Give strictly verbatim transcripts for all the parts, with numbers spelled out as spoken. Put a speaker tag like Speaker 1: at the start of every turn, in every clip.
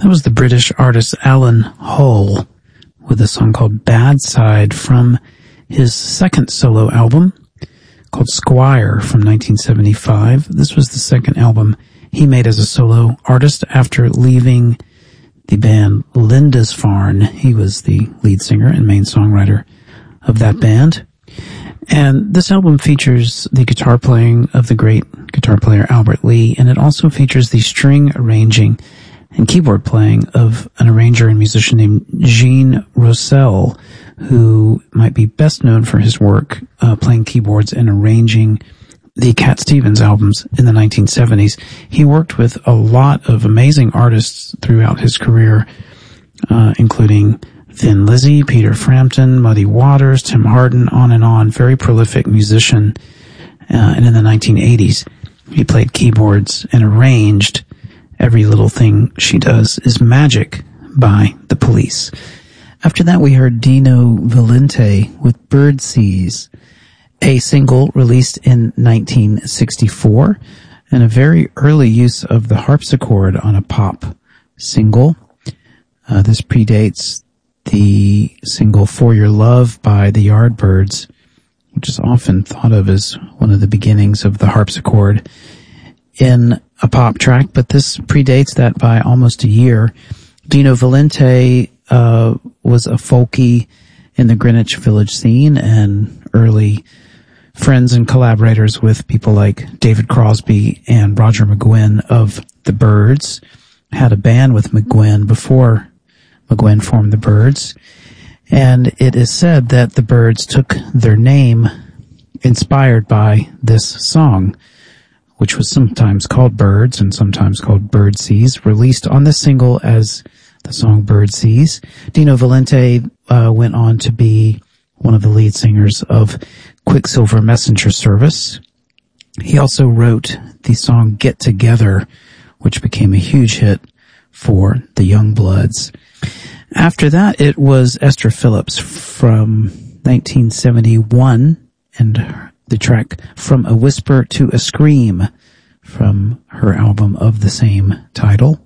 Speaker 1: That was the British artist Alan Hull with a song called Bad Side from his second solo album called Squire from nineteen seventy-five. This was the second album he made as a solo artist after leaving the band Lindisfarne. He was the lead singer and main songwriter of that band. And this album features the guitar playing of the great guitar player Albert Lee, and it also features the string arranging and keyboard playing of an arranger and musician named Gene Rossell, who might be best known for his work uh, playing keyboards and arranging the Cat Stevens albums in the nineteen seventies. He worked with a lot of amazing artists throughout his career, uh, including Thin Lizzy, Peter Frampton, Muddy Waters, Tim Hardin, on and on. Very prolific musician. Uh, and in the nineteen eighties, he played keyboards and arranged Every Little Thing She Does Is Magic by The Police. After that, we heard Dino Valente with Birdseas, a single released in nineteen sixty-four, and a very early use of the harpsichord on a pop single. Uh, this predates the single For Your Love by the Yardbirds, which is often thought of as one of the beginnings of the harpsichord in a pop track, but this predates that by almost a year. Dino Valente uh, was a folkie in the Greenwich Village scene and early friends and collaborators with people like David Crosby and Roger McGuinn of the Byrds. Had a band with McGuinn before McGuinn formed the Byrds, and it is said that the Byrds took their name inspired by this song, which was sometimes called Birds and sometimes called Birdseas, released on this single as the song Birdseas. Dino Valente uh, went on to be one of the lead singers of Quicksilver Messenger Service. He also wrote the song Get Together, which became a huge hit for the Youngbloods. After that, it was Esther Phillips from nineteen seventy-one and the track From a Whisper to a Scream from her album of the same title.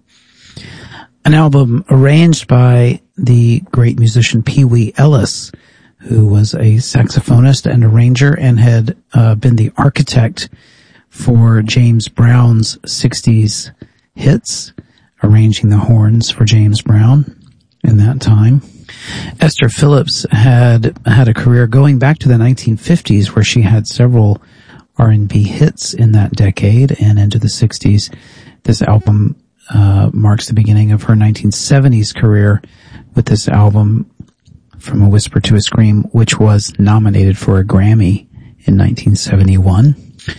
Speaker 1: An album arranged by the great musician Pee Wee Ellis, who was a saxophonist and arranger and had uh, been the architect for James Brown's sixties hits, arranging the horns for James Brown in that time. Esther Phillips had had a career going back to the nineteen fifties, where she had several R and B hits in that decade and into the sixties. This album uh marks the beginning of her nineteen seventies career with this album From a Whisper to a Scream, which was nominated for a Grammy in nineteen seventy-one.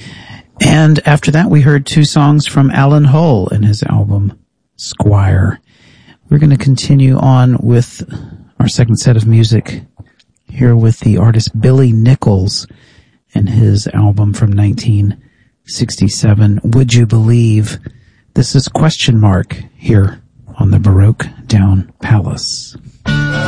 Speaker 1: And after that, we heard two songs from Alan Hull in his album Squire. We're going to continue on with our second set of music here with the artist Billy Nichols and his album from nineteen sixty-seven, Would You Believe? This is Question Mark here on the Baroque Down Palace.